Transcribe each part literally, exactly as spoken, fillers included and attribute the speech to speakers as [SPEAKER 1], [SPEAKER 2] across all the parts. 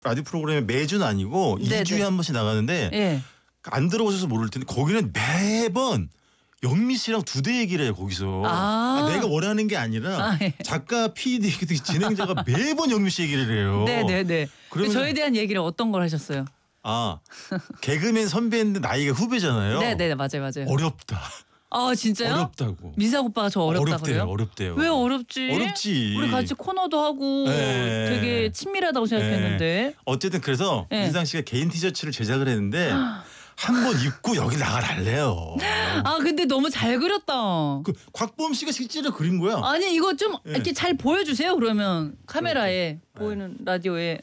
[SPEAKER 1] 라디오 프로그램에 매주는 아니고
[SPEAKER 2] 네네.
[SPEAKER 1] 이 주에 한 번씩 나가는데
[SPEAKER 2] 예.
[SPEAKER 1] 안 들어보셔서 모를 텐데 거기는 매번 영미 씨랑 두 대 얘기를 해요 거기서.
[SPEAKER 2] 아.
[SPEAKER 1] 아, 내가 원하는 게 아니라
[SPEAKER 2] 아, 예.
[SPEAKER 1] 작가, 피디, 진행자가 매번 영미 씨 얘기를 해요.
[SPEAKER 2] 네네네.
[SPEAKER 1] 그러면-
[SPEAKER 2] 저에 대한 얘기를 어떤 걸 하셨어요?
[SPEAKER 1] 아 개그맨 선배인데 나이가 후배잖아요.
[SPEAKER 2] 네네 맞아요 맞아요.
[SPEAKER 1] 어렵다.
[SPEAKER 2] 아 진짜요?
[SPEAKER 1] 어렵다고.
[SPEAKER 2] 민석 오빠가 저 어렵다
[SPEAKER 1] 어렵대요.
[SPEAKER 2] 그래요?
[SPEAKER 1] 어렵대요.
[SPEAKER 2] 왜 어렵지?
[SPEAKER 1] 어렵지.
[SPEAKER 2] 우리 같이 코너도 하고
[SPEAKER 1] 네.
[SPEAKER 2] 되게 친밀하다고 생각했는데.
[SPEAKER 1] 어쨌든 그래서
[SPEAKER 2] 네.
[SPEAKER 1] 민상 씨가 개인 티셔츠를 제작을 했는데 한 번 입고 여기 나가달래요.
[SPEAKER 2] 아 근데 너무 잘 그렸다.
[SPEAKER 1] 그 곽범 씨가 실제로 그린 거야.
[SPEAKER 2] 아니 이거 좀
[SPEAKER 1] 네.
[SPEAKER 2] 이렇게 잘 보여주세요 그러면 카메라에 보이는 라디오에.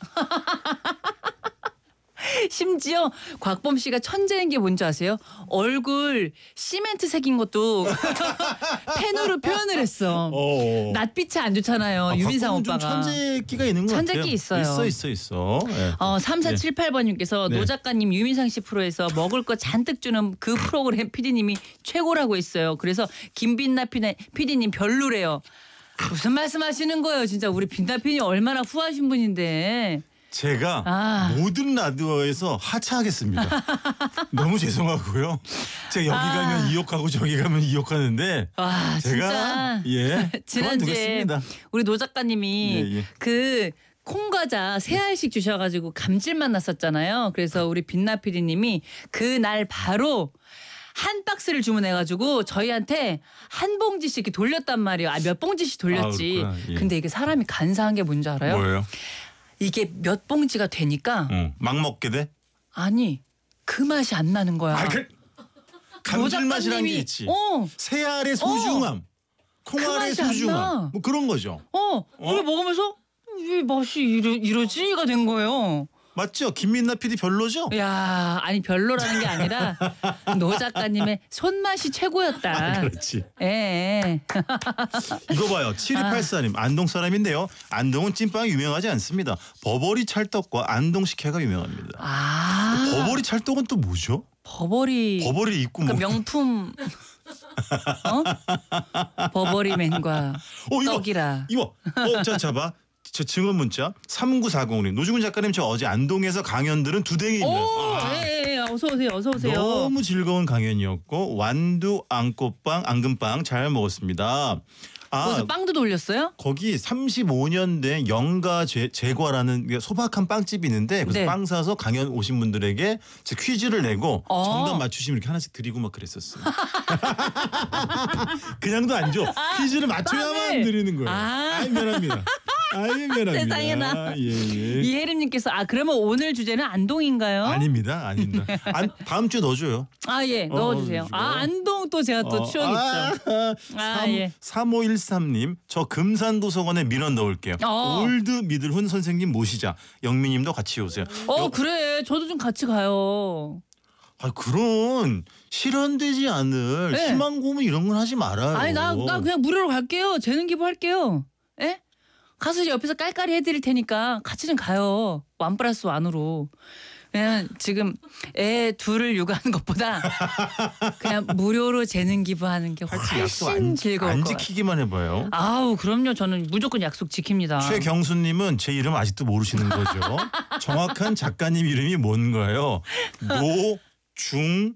[SPEAKER 2] 심지어 곽범 씨가 천재인 게 뭔지 아세요? 얼굴 시멘트 색인 것도 펜으로 표현을 했어.
[SPEAKER 1] 어.
[SPEAKER 2] 낯빛이 안 좋잖아요.
[SPEAKER 1] 아,
[SPEAKER 2] 유민상
[SPEAKER 1] 곽범은 좀
[SPEAKER 2] 오빠가.
[SPEAKER 1] 천재기가 있는 것
[SPEAKER 2] 천재기
[SPEAKER 1] 같아요.
[SPEAKER 2] 있어요.
[SPEAKER 1] 있어 있어 있어. 네.
[SPEAKER 2] 어, 삼사칠팔 번님께서
[SPEAKER 1] 네.
[SPEAKER 2] 노 작가님 유민상 씨 프로에서 먹을 거 잔뜩 주는 그 프로그램 피디님이 최고라고 했어요. 그래서 김빛나 피디님 별로래요. 무슨 말씀하시는 거예요? 진짜 우리 빛나 피디님 얼마나 후하신 분인데.
[SPEAKER 1] 제가
[SPEAKER 2] 아.
[SPEAKER 1] 모든 라디오에서 하차하겠습니다. 너무 죄송하고요. 제가 여기
[SPEAKER 2] 아.
[SPEAKER 1] 가면 이욕하고 저기 가면 이욕하는데
[SPEAKER 2] 와
[SPEAKER 1] 제가
[SPEAKER 2] 진짜
[SPEAKER 1] 예
[SPEAKER 2] 지난주에
[SPEAKER 1] 그만두겠습니다.
[SPEAKER 2] 우리 노 작가님이
[SPEAKER 1] 예, 예.
[SPEAKER 2] 그 콩과자 세 알씩 주셔가지고 감질맛 났었잖아요. 그래서 우리 빛나 피디님이 그날 바로 한 박스를 주문해가지고 저희한테 한 봉지씩 이렇게 돌렸단 말이에요. 아, 몇 봉지씩 돌렸지.
[SPEAKER 1] 아, 그렇구나. 예.
[SPEAKER 2] 근데 이게 사람이 간사한 게 뭔지 알아요?
[SPEAKER 1] 뭐예요?
[SPEAKER 2] 이게 몇 봉지가 되니까
[SPEAKER 1] 어, 막 먹게 돼?
[SPEAKER 2] 아니 그 맛이 안 나는 거야.
[SPEAKER 1] 아, 그 감질맛이란 게 있지.
[SPEAKER 2] 어,
[SPEAKER 1] 새알의 소중함, 콩알의
[SPEAKER 2] 맛이 안 나.
[SPEAKER 1] 소중함, 뭐 그런 거죠.
[SPEAKER 2] 어, 우리 먹으면서 왜 맛이 이러, 이러지가 된 거예요.
[SPEAKER 1] 맞죠? 김민나 피디 별로죠?
[SPEAKER 2] 야, 아니 별로라는 게 아니라 노 작가님의 손맛이 최고였다.
[SPEAKER 1] 그렇지.
[SPEAKER 2] 예.
[SPEAKER 1] 이거 봐요. 칠이팔사 님 안동 사람인데요. 안동은 찐빵이 유명하지 않습니다. 버버리 찰떡과 안동 식혜가 유명합니다.
[SPEAKER 2] 아,
[SPEAKER 1] 버버리 찰떡은 또 뭐죠?
[SPEAKER 2] 버버리.
[SPEAKER 1] 버버리 입고
[SPEAKER 2] 그러니까
[SPEAKER 1] 뭐
[SPEAKER 2] 명품. 어? 버버리맨과
[SPEAKER 1] 어, 이거,
[SPEAKER 2] 떡이라.
[SPEAKER 1] 이거 어, 자, 잡아. 저 증언 문자 삼구사공 님 노중훈 작가님 저 어제 안동에서 강연 들은 두댕이입니다.
[SPEAKER 2] 오,
[SPEAKER 1] 아,
[SPEAKER 2] 예, 예, 어서 오세요, 어서 오세요.
[SPEAKER 1] 너무 즐거운 강연이었고 완두, 앙꽃빵, 앙금빵 잘 먹었습니다. 아,
[SPEAKER 2] 거기서 빵도 돌렸어요?
[SPEAKER 1] 거기 삼십오 년 된 영가 제, 제과라는 소박한 빵집이 있는데 그래서
[SPEAKER 2] 네.
[SPEAKER 1] 빵 사서 강연 오신 분들에게 제 퀴즈를 내고
[SPEAKER 2] 어.
[SPEAKER 1] 정답 맞추시면 이렇게 하나씩 드리고 막 그랬었어요. 그냥도 안 줘. 퀴즈를 맞춰야만
[SPEAKER 2] 빵을.
[SPEAKER 1] 드리는 거예요.
[SPEAKER 2] 아.
[SPEAKER 1] 아이 미안합니다. 아이 미안합니다.
[SPEAKER 2] 세상에나.
[SPEAKER 1] 예, 예.
[SPEAKER 2] 이혜림님께서 아 그러면 오늘 주제는 안동인가요?
[SPEAKER 1] 아닙니다. 아닙니다. 안, 다음 주에 넣어줘요.
[SPEAKER 2] 아 예,
[SPEAKER 1] 어,
[SPEAKER 2] 넣어주세요.
[SPEAKER 1] 주시고.
[SPEAKER 2] 아 안동 또 제가 또
[SPEAKER 1] 어,
[SPEAKER 2] 추억 있죠.
[SPEAKER 1] 아,
[SPEAKER 2] 아,
[SPEAKER 1] 삼,
[SPEAKER 2] 예.
[SPEAKER 1] 삼오일삼 님, 저 금산도서관에 민원 넣을게요.
[SPEAKER 2] 어.
[SPEAKER 1] 올드 미들훈 선생님 모시자. 영미님도 같이 오세요.
[SPEAKER 2] 어
[SPEAKER 1] 여-
[SPEAKER 2] 그래, 저도 좀 같이 가요.
[SPEAKER 1] 아, 그런 실현되지 않을
[SPEAKER 2] 네.
[SPEAKER 1] 희망 고문 이런 건 하지 말아요.
[SPEAKER 2] 아니 나 나 그냥 무료로 갈게요. 재능 기부할게요. 예? 가서 이제 옆에서 깔깔이 해드릴 테니까 같이 좀 가요. 완 플러스 완으로. 그냥 지금 애 둘을 육아하는 것보다 그냥 무료로 재능 기부하는 게
[SPEAKER 1] 하여튼 약속
[SPEAKER 2] 훨씬
[SPEAKER 1] 안,
[SPEAKER 2] 즐거울
[SPEAKER 1] 안
[SPEAKER 2] 것 같아요.
[SPEAKER 1] 지키기만 해봐요.
[SPEAKER 2] 아우 그럼요. 저는 무조건 약속 지킵니다.
[SPEAKER 1] 최경수님은 제 이름 아직도 모르시는 거죠. 정확한 작가님 이름이 뭔가요? 노중훈.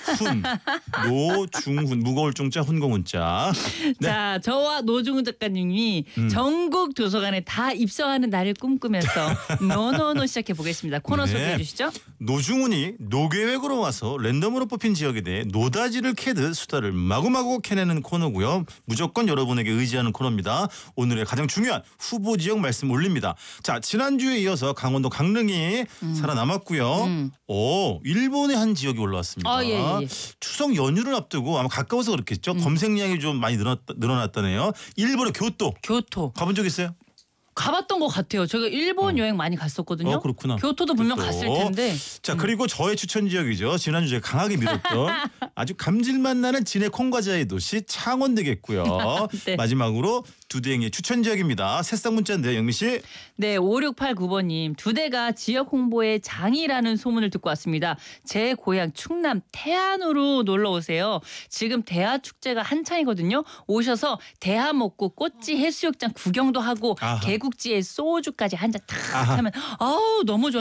[SPEAKER 1] 노중훈. 무거울 중자 훈공훈자. 네.
[SPEAKER 2] 자, 저와 노중훈 작가님이
[SPEAKER 1] 음.
[SPEAKER 2] 전국 도서관에 다 입성하는 날을 꿈꾸면서 노노노 시작해 보겠습니다. 코너
[SPEAKER 1] 네.
[SPEAKER 2] 소개해 주시죠.
[SPEAKER 1] 노중훈이 노계획으로 와서 랜덤으로 뽑힌 지역에 대해 노다지를 캐듯 수다를 마구마구 캐내는 코너고요. 무조건 여러분에게 의지하는 코너입니다. 오늘의 가장 중요한 후보 지역 말씀 올립니다. 자, 지난주에 이어서 강원도 강릉이 살아남았고요.
[SPEAKER 2] 음.
[SPEAKER 1] 오, 일본의 한 지역이 올라왔습니다.
[SPEAKER 2] 아, 예, 예, 예.
[SPEAKER 1] 추석 연휴를 앞두고 아마 가까워서 그렇겠죠.
[SPEAKER 2] 음.
[SPEAKER 1] 검색량이 좀 많이 늘어났다, 늘어났다네요. 일본의 교토
[SPEAKER 2] 교토.
[SPEAKER 1] 가본 적 있어요?
[SPEAKER 2] 가봤던 것 같아요. 제가 일본 여행 많이 갔었거든요.
[SPEAKER 1] 어, 그렇구나.
[SPEAKER 2] 교토도 분명
[SPEAKER 1] 교토.
[SPEAKER 2] 갔을 텐데.
[SPEAKER 1] 자, 그리고 저의 추천 지역이죠. 지난주 제가 강하게 밀었던 아주 감질맛 나는 진해 콩과자의 도시 창원 되겠고요.
[SPEAKER 2] 네.
[SPEAKER 1] 마지막으로 두댕이 추천 지역입니다. 새싹 문자인데 영미 씨.
[SPEAKER 2] 네, 오육팔구 번님. 두 대가 지역 홍보의 장이라는 소문을 듣고 왔습니다. 제 고향 충남 태안으로 놀러 오세요. 지금 대하 축제가 한창이거든요. 오셔서 대하 먹고 꽃지 해수욕장 구경도 하고
[SPEAKER 1] 아하.
[SPEAKER 2] 계곡 애국지에 소주까지 한 잔 탁
[SPEAKER 1] 아하.
[SPEAKER 2] 하면 아우 너무 좋아.